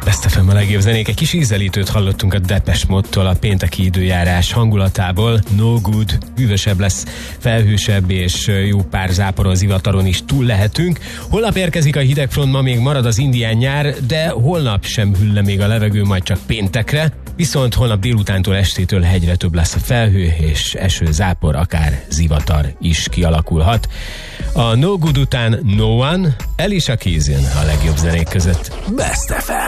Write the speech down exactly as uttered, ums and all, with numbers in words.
Best ef em a legjobb zenék. Egy kis ízelítőt hallottunk a Depeche Mode-tól a pénteki időjárás hangulatából. No good, hűvösebb lesz, felhősebb és jó pár záporon, zivataron is túl lehetünk. Holnap érkezik a hidegfront, ma még marad az indián nyár, de holnap sem hűl le még a levegő, majd csak péntekre. Viszont holnap délutántól estétől hegyre több lesz a felhő, és eső, zápor, akár zivatar is kialakulhat. A No Good után No One, Alicia Keys a legjobb zenék között. Best ef em.